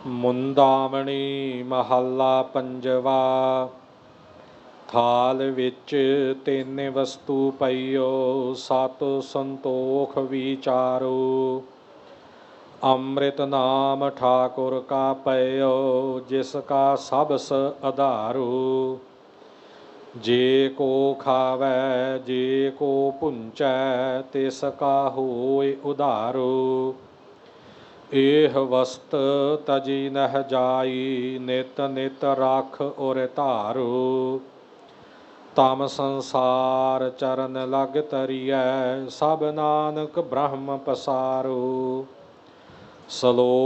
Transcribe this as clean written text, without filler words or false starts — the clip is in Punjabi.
ਮੁੰਦਾਮਣੀ ਮਹੱਲਾ ਪੰਜਵਾ। ਥਾਲ ਵਿੱਚ ਤਿੰਨ ਵਸਤੂ ਪਈਓ, ਸਤ ਸੰਤੋਖ ਵਿਚਾਰੋ। ਅੰਮ੍ਰਿਤ ਨਾਮ ਠਾਕੁਰ ਕਾ ਪਇਓ, ਜਿਸ ਕਾ ਸਭਸ ਆਧਾਰੋ। ਜੇ ਕੋ ਖਾਵੈ ਜੇ ਕੋ ਭੁੰਚੈ, ਤਿਸ ਕਾ ਹੋਇ ਉਧਾਰੋ। ਇਹ ਵਸਤ ਤਜੀ ਨਹਿ ਜਾਈ, ਨਿਤ ਨਿਤ ਰਖ ਉਰ ਧਾਰੋ। ਤਮ ਸੰਸਾਰ ਚਰਨ ਲਗ ਤਰੀਐ, ਸਭ ਨਾਨਕ ਬ੍ਰਹਮ ਪਸਾਰੋ। ਸਲੋਕ